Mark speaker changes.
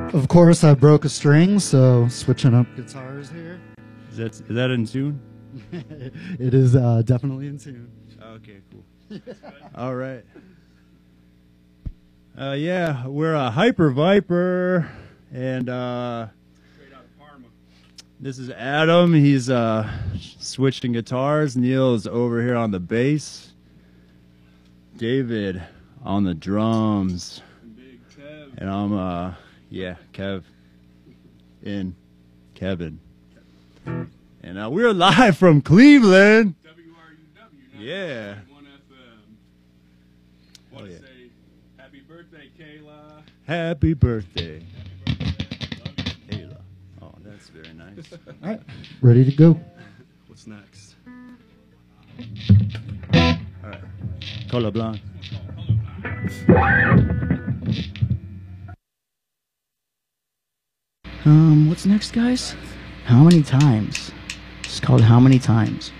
Speaker 1: Of course, I broke a string, so switching up guitars here.
Speaker 2: Is that in tune?
Speaker 1: It is definitely in tune.
Speaker 2: Okay, cool. All right. Yeah, we're a Hyper Viper, and
Speaker 3: Straight out of Parma.
Speaker 2: this is Adam. He's switching guitars. Neil is over here on the bass. David on the drums.
Speaker 3: And Big Kev.
Speaker 2: And I'm, Kevin. And we're live from Cleveland.
Speaker 3: WRUW.
Speaker 2: Yeah.
Speaker 3: 1 FM. Want to
Speaker 2: yeah.
Speaker 3: say happy birthday, Kayla.
Speaker 2: Happy birthday,
Speaker 3: Happy birthday. Love
Speaker 2: Kayla. Oh, that's very nice.
Speaker 1: All right, ready to go.
Speaker 3: What's next?
Speaker 2: All right. Cola Blanc.
Speaker 4: What's next, guys? How many times? It's called How Many Times.